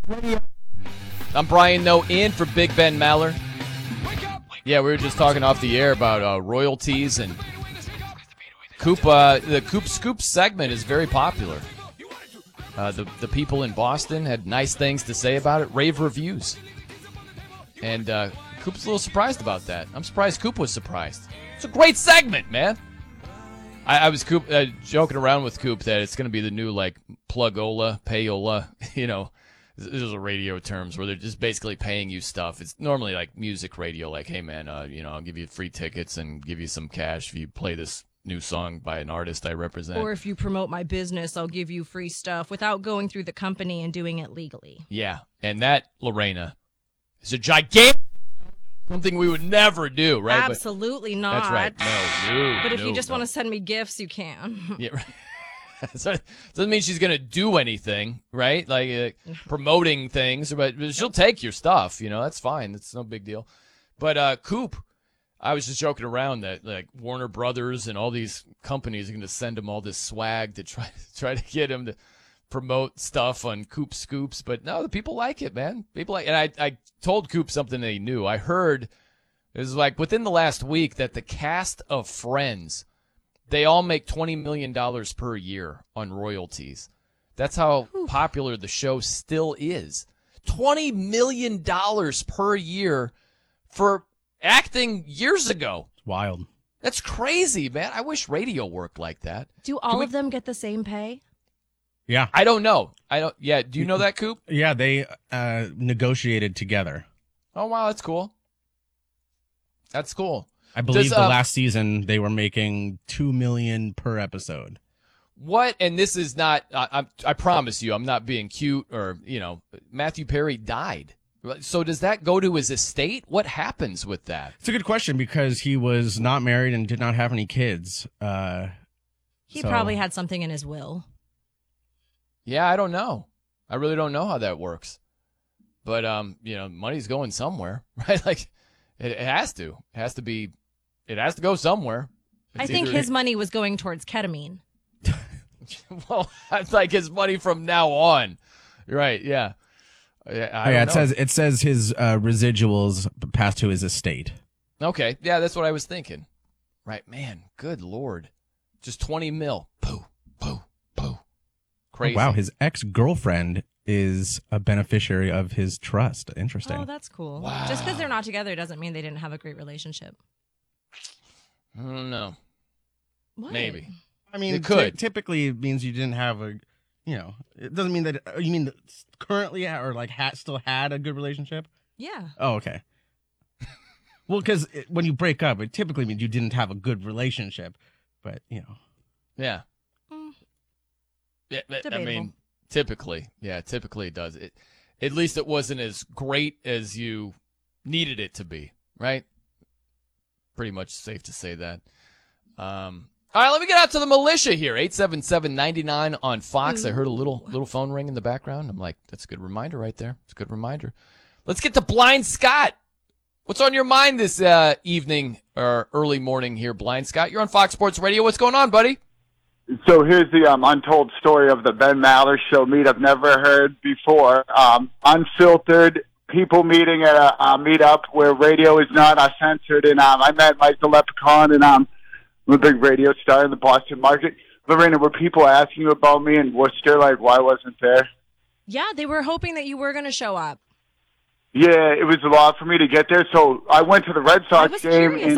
I'm Brian Noe in for Big Ben Maller. Yeah, we were just talking off the air about royalties and Coop. The Coop Scoop segment is very popular. The people in Boston had nice things to say about it, rave reviews. And Coop's a little surprised about that. I'm surprised Coop was surprised. It's a great segment, man. I was joking around with Coop that it's going to be the new, like, plugola, payola, you know. Those are radio terms where they're just basically paying you stuff. It's normally like music radio, like, hey, man, I'll give you free tickets and give you some cash if you play this new song by an artist I represent. Or if you promote my business, I'll give you free stuff without going through the company and doing it legally. Yeah, and that, Lorena, is a gigantic something we would never do, right? Absolutely not. That's right. No. But if you just want to send me gifts, you can. Yeah, right. So doesn't mean she's going to do anything, right? Like promoting things, but she'll take your stuff, that's fine. It's no big deal. But Coop, I was just joking around that like Warner Brothers and all these companies are going to send him all this swag to try to get him to promote stuff on Coop Scoops. But no, the people like it, man. People like, and I told Coop something that he knew. I heard it was like within the last week that the cast of Friends, they all make $20 million per year on royalties. That's how popular the show still is. $20 million per year for acting years ago. It's wild. That's crazy, man. I wish radio worked like that. Do all of them get the same pay? Yeah. I don't know. Yeah. Do you know that, Coop? Yeah, they negotiated together. Oh, wow. That's cool. That's cool. I believe the last season they were making $2 million per episode. What? And this is not. I promise you, I'm not being cute or Matthew Perry died. So does that go to his estate? What happens with that? It's a good question because he was not married and did not have any kids. He probably had something in his will. Yeah, I don't know. I really don't know how that works. But money's going somewhere, right? Like it has to. It has to be. It has to go somewhere. I think his money was going towards ketamine. Well, that's like his money from now on. Right, yeah. It says his residuals passed to his estate. Okay, yeah, that's what I was thinking. Right, man, good Lord. Just 20 mil. Pooh, pooh, pooh. Crazy. Oh, wow, his ex-girlfriend is a beneficiary of his trust. Interesting. Oh, that's cool. Wow. Just because they're not together doesn't mean they didn't have a great relationship. I don't know. What? Maybe. I mean, it could. Typically, it means you didn't have it doesn't mean that, you mean currently or like still had a good relationship? Yeah. Oh, okay. Well, because when you break up, it typically means you didn't have a good relationship, but, Yeah. Yeah, I mean, typically it does. At least it wasn't as great as you needed it to be, right? Pretty much safe to say that. All right, let me get out to the militia here. 877-99 on Fox. I heard a little phone ring in the background. I'm like, that's a good reminder right there. It's a good reminder. Let's get to Blind Scott. What's on your mind this evening or early morning here, Blind Scott? You're on Fox Sports Radio. What's going on, buddy? So here's the untold story of the Ben Maller Show meetup. Never heard before. Unfiltered people meeting at a meetup where radio is not censored. And I met Mike the Leprechaun, and I'm a big radio star in the Boston market. Lorena, were people asking you about me in Worcester? Like, why wasn't there? Yeah, they were hoping that you were going to show up. Yeah, it was a lot for me to get there. So I went to the Red Sox game.